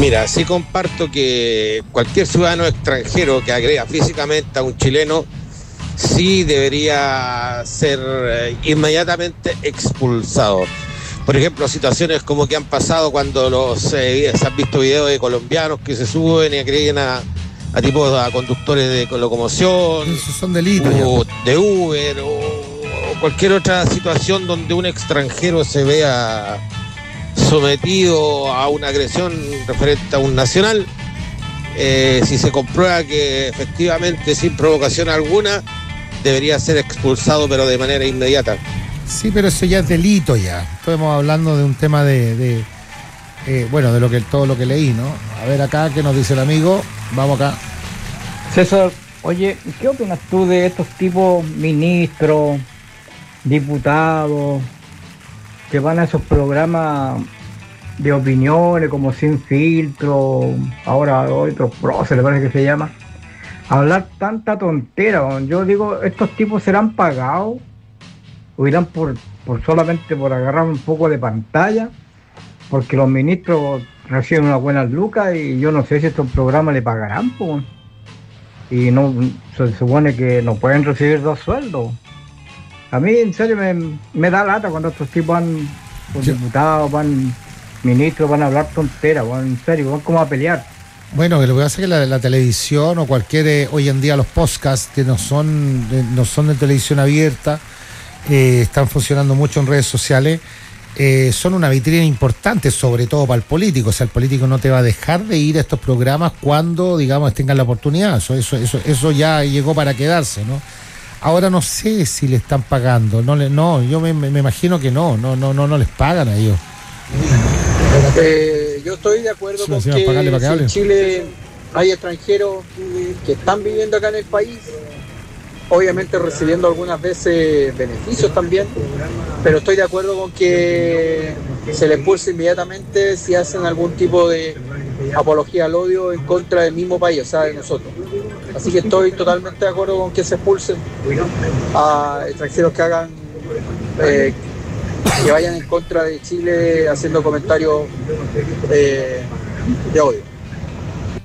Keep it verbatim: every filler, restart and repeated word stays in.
Mira, sí comparto que cualquier ciudadano extranjero que agrega físicamente a un chileno sí debería ser eh, inmediatamente expulsado. Por ejemplo, situaciones como que han pasado cuando los eh, se han visto videos de colombianos que se suben y agreden a, a tipos a conductores de locomoción, esos son delitos o ya. de Uber o, o cualquier otra situación donde un extranjero se vea sometido a una agresión referente a un nacional. Eh, si se comprueba que efectivamente sin provocación alguna debería ser expulsado, pero de manera inmediata. Sí, pero eso ya es delito ya. Estamos hablando de un tema de, de eh, bueno, de lo que todo lo que leí, ¿no? A ver acá, ¿qué nos dice el amigo? Vamos acá. César, oye, ¿qué opinas tú de estos tipos ministros, diputados, que van a esos programas de opiniones como Sin Filtro, ahora otros próceres, parece que se llama, a hablar tanta tontera? Yo digo, ¿estos tipos serán pagados o irán por, por solamente por agarrar un poco de pantalla? Porque los ministros reciben unas buenas lucas y yo no sé si estos programas le pagarán, pues. Y no se supone que no pueden recibir dos sueldos. A mí en serio me, me da lata cuando estos tipos van, los diputados, van ministros, van a hablar tonteras, van, en serio, van como a pelear. Bueno, lo que pasa es que la, la televisión o cualquier, eh, hoy en día los podcasts que no son, eh, no son de televisión abierta, eh, están funcionando mucho en redes sociales, eh, son una vitrina importante, sobre todo para el político. O sea, el político no te va a dejar de ir a estos programas cuando, digamos, tengan la oportunidad. Eso, eso, eso, eso ya llegó para quedarse, ¿no? Ahora no sé si le están pagando, no, le, no yo me, me imagino que no, no, no, no, no les pagan a ellos. Eh, yo estoy de acuerdo Sí, con sí, que pagarle para que si hable. en Chile hay extranjeros que están viviendo acá en el país, obviamente recibiendo algunas veces beneficios también, pero estoy de acuerdo con que se les expulse inmediatamente si hacen algún tipo de apología al odio en contra del mismo país, o sea, de nosotros. Así que estoy totalmente de acuerdo con que se expulsen a extranjeros que hagan eh, que vayan en contra de Chile haciendo comentarios eh, de odio.